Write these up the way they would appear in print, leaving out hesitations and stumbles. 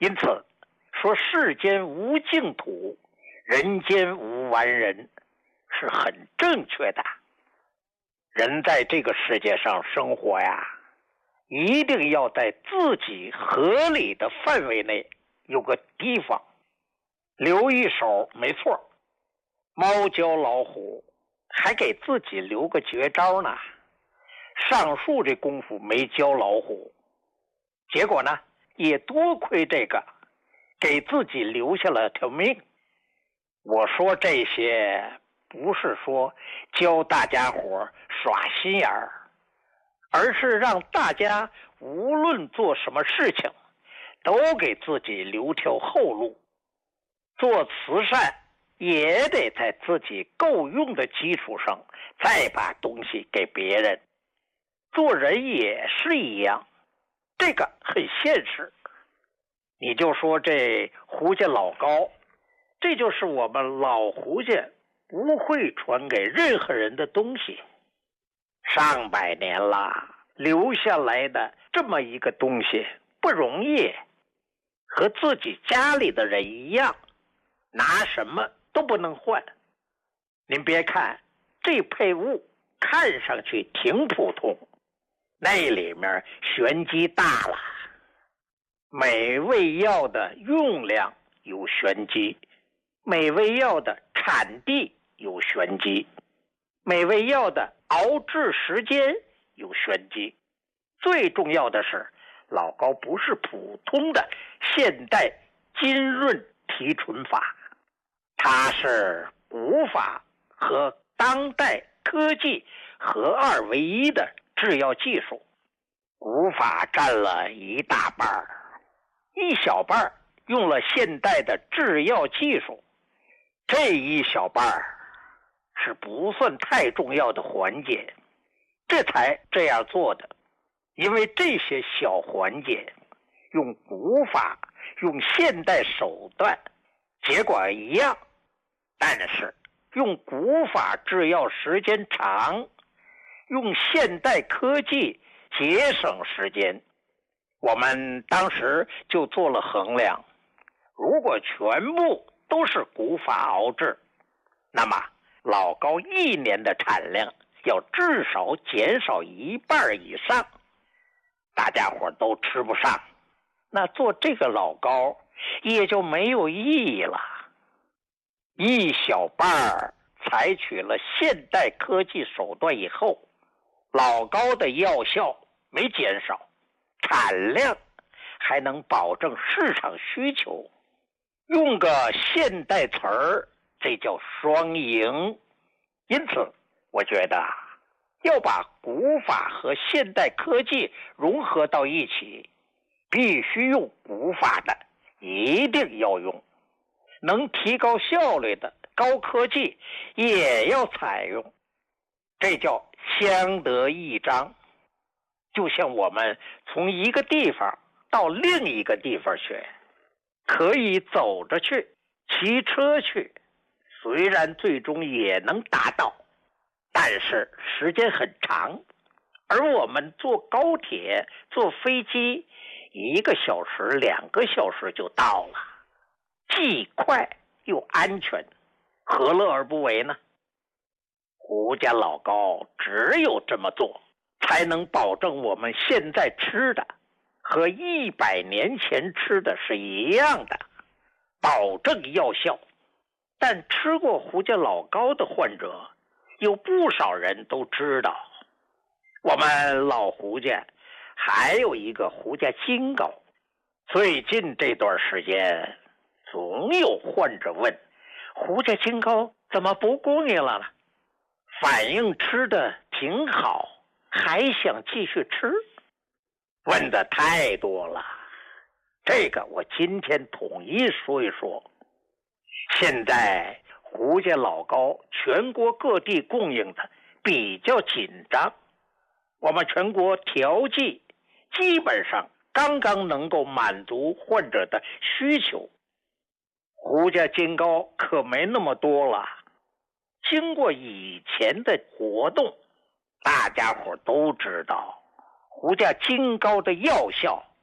因此说世间无净土，人间无完人是很正确的。人在这个世界上生活呀，一定要在自己合理的范围内有个地方留一手，没错。猫教老虎还给自己留个绝招呢，上树这功夫没教老虎，结果呢也多亏这个给自己留下了条命。我说这些不是说教大家伙耍心眼儿，而是让大家无论做什么事情都给自己留条后路。做慈善也得在自己够用的基础上再把东西给别人。做人也是一样，这个很现实。你就说这胡家老高，这就是我们老胡家不会传给任何人的东西。上百年了，留下来的这么一个东西不容易，和自己家里的人一样，拿什么都不能换。您别看这配物看上去挺普通，那里面玄机大了。每味药的用量有玄机，每味药的产地有玄机，每味药的熬制时间有玄机。最重要的是，老高不是普通的现代金润提纯法，它是古法和当代科技合二为一的制药技术。古法占了一大半，一小半用了现代的制药技术，这一小半是不算太重要的环节，这才这样做的。因为这些小环节用古法用现代手段结果一样，但是用古法制药时间长，用现代科技节省时间。我们当时就做了衡量，如果全部都是古法熬制，那么老高一年的产量要至少减少一半以上，大家伙都吃不上，那做这个老高也就没有意义了。一小半采取了现代科技手段以后，老高的药效没减少，产量还能保证市场需求。用个现代词儿，这叫双赢。因此我觉得要把古法和现代科技融合到一起，必须用古法的一定要用，能提高效率的高科技也要采用，这叫相得益彰。就像我们从一个地方到另一个地方去，可以走着去，骑车去，虽然最终也能达到，但是时间很长。而我们坐高铁坐飞机1个小时2个小时就到了，既快又安全，何乐而不为呢？胡家老高只有这么做，才能保证我们现在吃的和100年前吃的是一样的，保证药效。但吃过胡家老高的患者有不少人都知道，我们老胡家还有一个胡家金膏。最近这段时间总有患者问，胡家金膏怎么不供应了呢？反应吃的挺好，还想继续吃？问的太多了，这个我今天统一说一说。现在胡家老高全国各地供应的比较紧张，我们全国调剂基本上刚刚能够满足患者的需求。胡家金膏可没那么多了，经过以前的活动，大家伙都知道胡家金膏的药效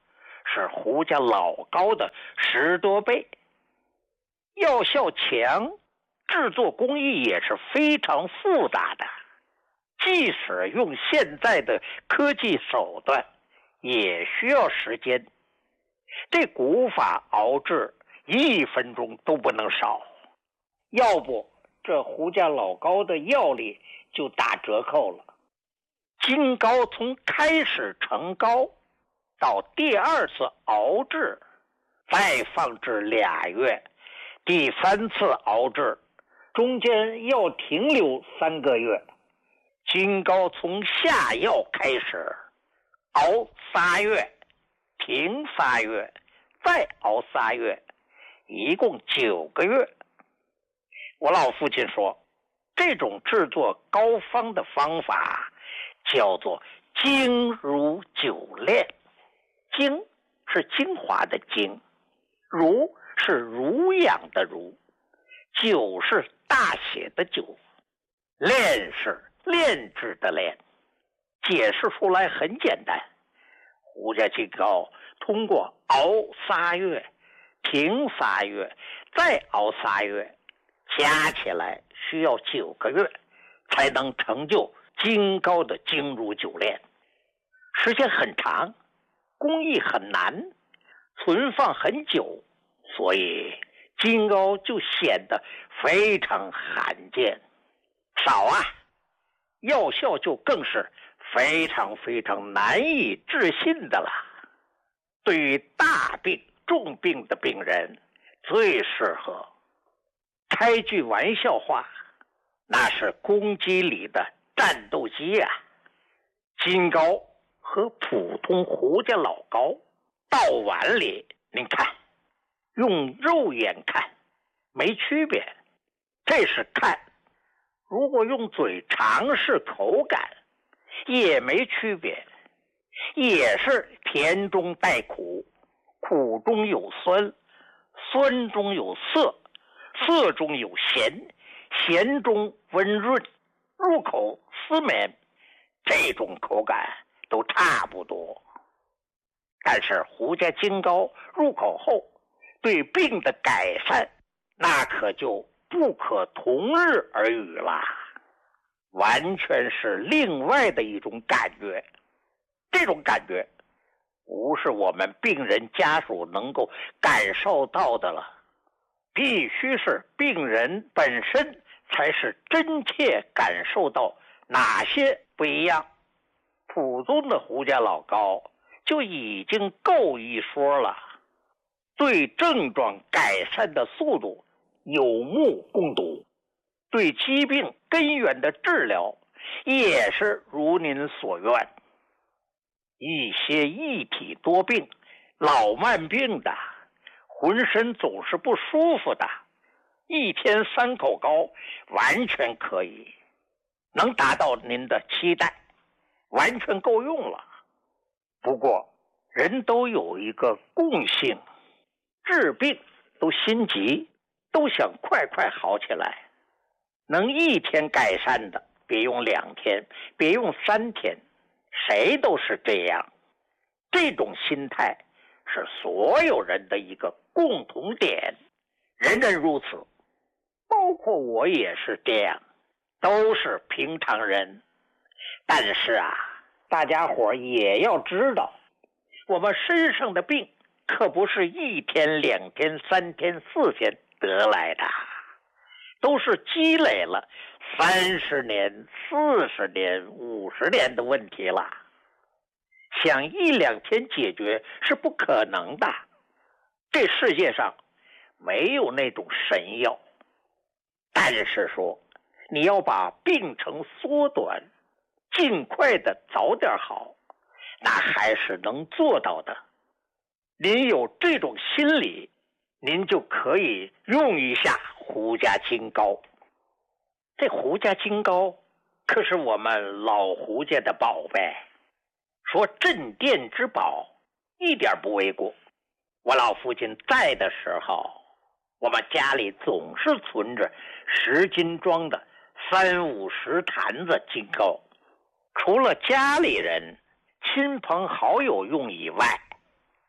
是胡家老高的10多倍。药效强，制作工艺也是非常复杂的，即使用现在的科技手段，也需要时间。这古法熬制1分钟都不能少，要不这胡家老高的药力就打折扣了。金膏从开始成膏到第2次熬制，再放置2月，第3次熬制中间要停留3个月。金膏从下药开始熬3月，停3月，再熬3月，一共9个月。我老父亲说，这种制作膏方的方法叫做精乳久炼。精是精华的精，乳是乳养的乳，酒是大写的酒，炼是炼制的炼。解释出来很简单，胡家金膏通过熬3月，停3月，再熬3月，加起来需要9个月，才能成就金膏的精乳久炼。时间很长，工艺很难，存放很久，所以金膏就显得非常罕见。少啊，药效就更是非常非常难以置信的了。对于大病重病的病人最适合。开句玩笑话，那是公鸡里的战斗机啊。金膏和普通胡家老膏倒碗里，您看，用肉眼看没区别，这是看。如果用嘴尝试口感，也没区别，也是甜中带苦，苦中有酸，酸中有涩，涩中有咸，咸中温润，入口丝绵，这种口感都差不多。但是胡家金膏入口后对病的改善，那可就不可同日而语了，完全是另外的一种感觉。这种感觉不是我们病人家属能够感受到的了，必须是病人本身才是真切感受到哪些不一样。普通的胡家老膏就已经够一说了，对症状改善的速度有目共睹，对疾病根源的治疗也是如您所愿。一些一体多病、老慢病的，浑身总是不舒服的，1天3口膏完全可以，能达到您的期待，完全够用了。不过人都有一个共性，治病都心急，都想快快好起来。能1天改善的，别用2天，别用3天，谁都是这样。这种心态是所有人的一个共同点，人人如此，包括我也是这样，都是平常人。但是啊，大家伙也要知道，我们身上的病可不是1天2天3天4天得来的，都是积累了30年40年50年的问题了。想1、2天解决是不可能的，这世界上没有那种神药。但是说你要把病程缩短，尽快的早点好，那还是能做到的。您有这种心理，您就可以用一下胡家金膏。这胡家金膏可是我们老胡家的宝贝，说镇店之宝一点不为过。我老父亲在的时候，我们家里总是存着10斤装的30-50坛子金膏，除了家里人亲朋好友用以外，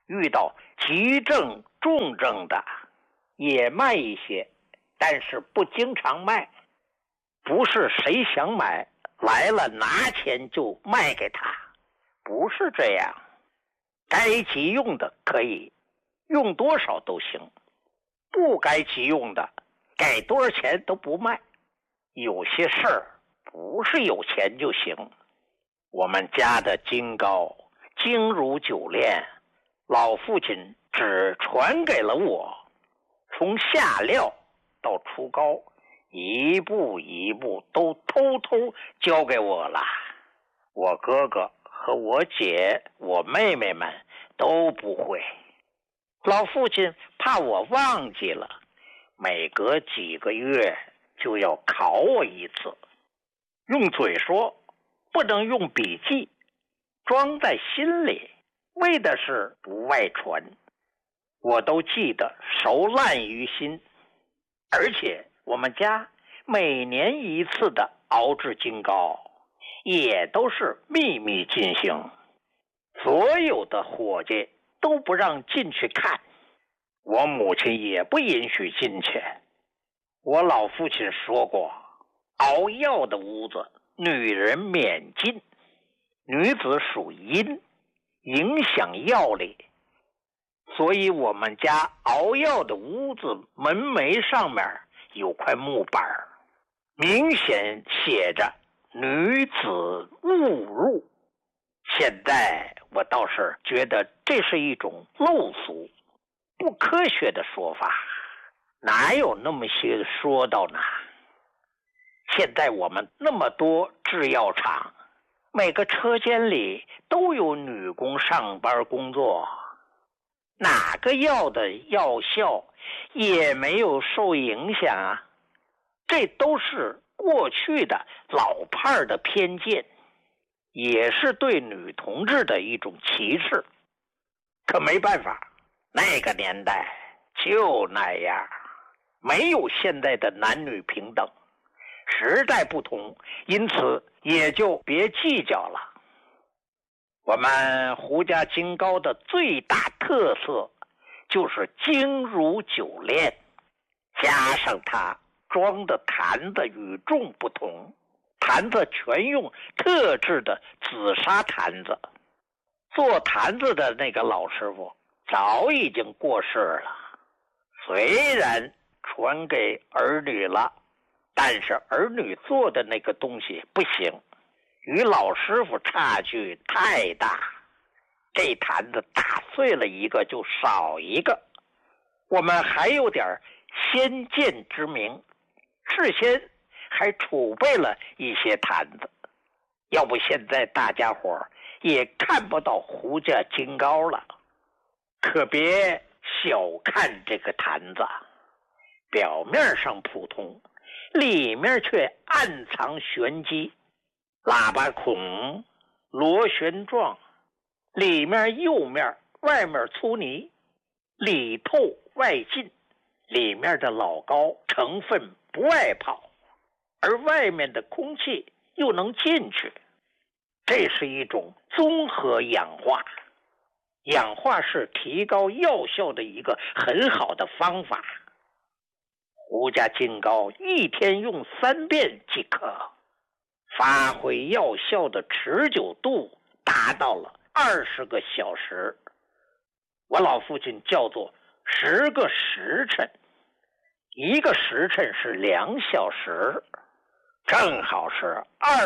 遇到急症重症的也卖一些，但是不经常卖，不是谁想买来了拿钱就卖给他，不是这样。该急用的可以用多少都行，不该急用的给多少钱都不卖。有些事儿不是有钱就行。我们家的金糕精如酒炼，老父亲只传给了我，从下料到出糕，一步一步都偷偷教给我了。我哥哥和我姐、我妹妹们都不会。老父亲怕我忘记了，每隔几个月就要考我一次，用嘴说，不能用笔记，装在心里，为的是不外传。我都记得熟烂于心，而且我们家每年一次的熬制金糕也都是秘密进行，所有的伙计都不让进去看，我母亲也不允许进去。我老父亲说过，熬药的屋子女人免进，女子属阴，影响药力，所以我们家熬药的屋子门楣上面有块木板，明显写着女子勿入。现在我倒是觉得这是一种陋俗、不科学的说法，哪有那么些说道呢？现在我们那么多制药厂，每个车间里都有女工上班工作，哪个药的药效也没有受影响啊。这都是过去的老派的偏见，也是对女同志的一种歧视。可没办法，那个年代就那样，没有现在的男女平等，时代不同，因此也就别计较了。我们胡家金糕的最大特色就是精如酒炼，加上它装的坛子与众不同，坛子全用特制的紫砂坛子。做坛子的那个老师傅早已经过世了，虽然传给儿女了，但是儿女做的那个东西不行，与老师傅差距太大，这坛子打碎了一个就少一个。我们还有点先见之明，事先还储备了一些坛子，要不现在大家伙也看不到胡家金糕了。可别小看这个坛子，表面上普通，里面却暗藏玄机。喇叭孔螺旋状，里面釉面，外面粗泥，里透外进，里面的老膏成分不外跑，而外面的空气又能进去。这是一种综合氧化，氧化是提高药效的一个很好的方法。胡家金糕一天用3遍即可，发挥药效的持久度达到了20个小时。我老父亲叫做10个时辰，一个时辰是2小时，正好是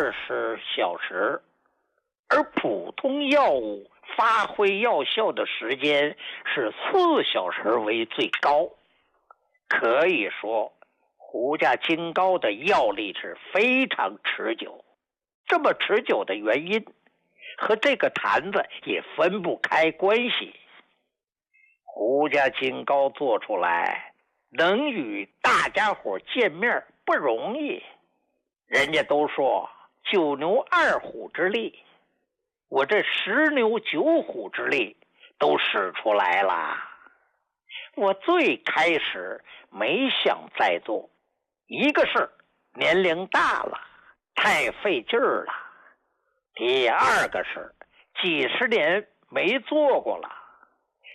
20小时。而普通药物发挥药效的时间是4小时为最高。可以说胡家金糕的药力是非常持久，这么持久的原因和这个坛子也分不开关系。胡家金糕做出来能与大家伙见面不容易，人家都说9牛2虎之力，我这10牛9虎之力都使出来了。我最开始没想再做，一个是年龄大了，太费劲儿了；第二个是几十年没做过了，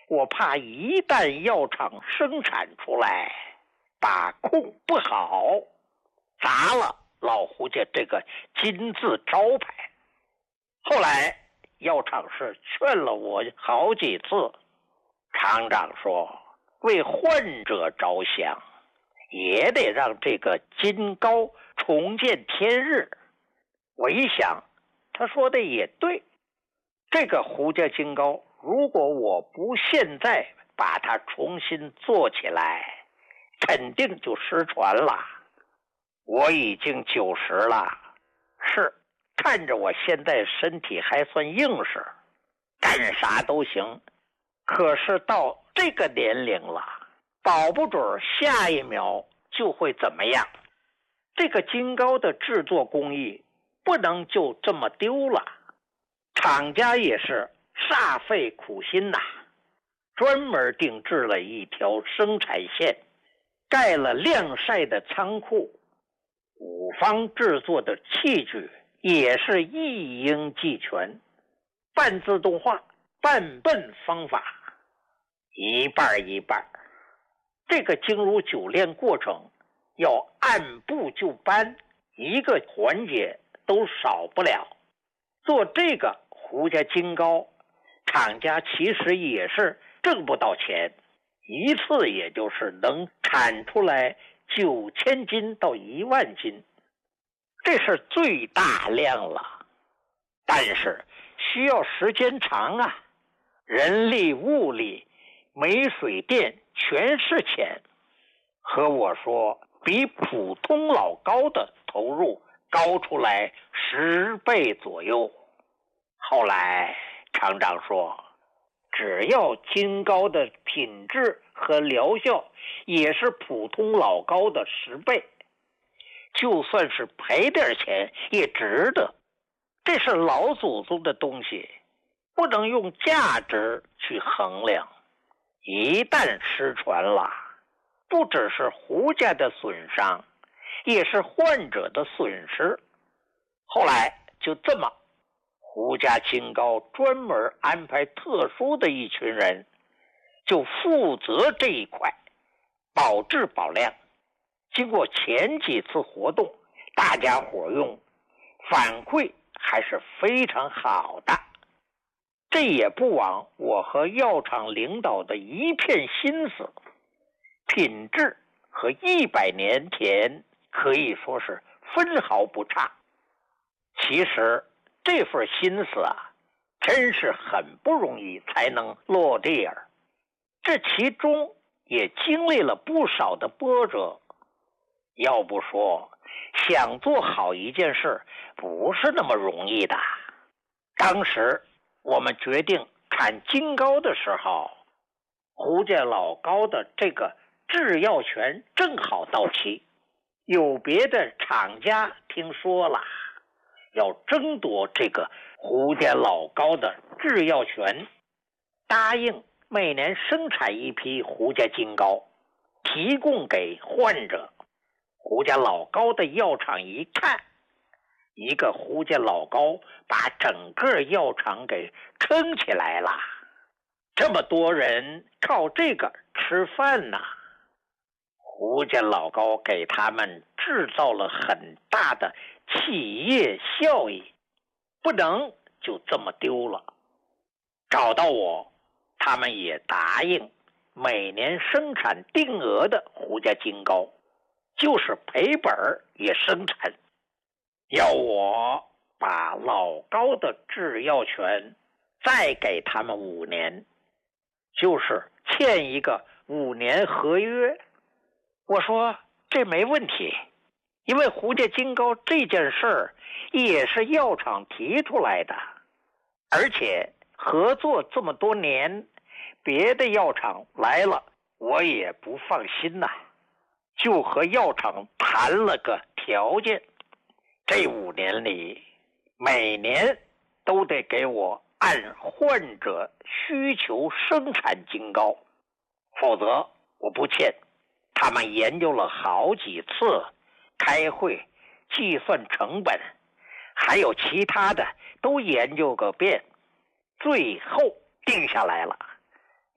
我怕一旦药厂生产出来，把控不好，砸了老胡家这个金字招牌。后来药厂是劝了我好几次，厂长说为患者着想，也得让这个金膏重见天日。我一想，他说的也对，这个胡家金膏如果我不现在把它重新做起来，肯定就失传了。我已经90了，是看着我现在身体还算硬实，干啥都行，可是到这个年龄了，保不准下一秒就会怎么样。这个金膏的制作工艺不能就这么丢了，厂家也是煞费苦心呐，专门定制了一条生产线，盖了晾晒的仓库，五方制作的器具也是一应俱全，半自动化半笨方法，一半一半。这个精如酒炼过程要按部就班，一个环节都少不了。做这个胡家金膏，厂家其实也是挣不到钱，一次也就是能产出来9000斤到10000斤，这是最大量了。但是需要时间长啊，人力物力煤水电全是钱，和我说比普通老膏的投入高出来10倍左右。后来厂长说，只要金膏的品质和疗效也是普通老膏的10倍，就算是赔点钱也值得。这是老祖宗的东西，不能用价值去衡量。一旦失传了，不只是胡家的损伤，也是患者的损失。后来就这么，胡家金膏专门安排特殊的一群人，就负责这一块，保质保量。经过前几次活动，大家伙用，反馈还是非常好的。这也不枉我和药厂领导的一片心思，品质和100年前可以说是分毫不差。其实这份心思啊，真是很不容易才能落地儿，这其中也经历了不少的波折。要不说想做好一件事不是那么容易的。当时我们决定产金膏的时候，胡家老膏的这个制药权正好到期，有别的厂家听说了，要争夺这个胡家老膏的制药权，答应每年生产一批胡家金膏，提供给患者。胡家老膏的药厂一看，一个胡家老膏把整个药厂给撑起来了，这么多人靠这个吃饭呐。胡家老膏给他们制造了很大的企业效益，不能就这么丢了。找到我，他们也答应每年生产定额的胡家金膏，就是赔本也生产。要我把老膏的制药权再给他们5年，就是签一个5年合约。我说这没问题，因为胡家金膏这件事儿也是药厂提出来的，而且合作这么多年，别的药厂来了我也不放心呐，就和药厂谈了个条件，这5年里每年都得给我按患者需求生产金膏，否则我不签。他们研究了好几次，开会计算成本，还有其他的都研究个遍，最后定下来了，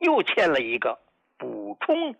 又签了一个补充